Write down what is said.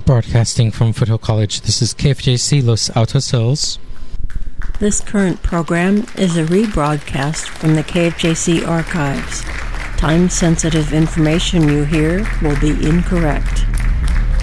Broadcasting from Foothill College, this is KFJC Los Altos Hills. This current program is a rebroadcast from the KFJC archives. Time-sensitive information you hear will be incorrect.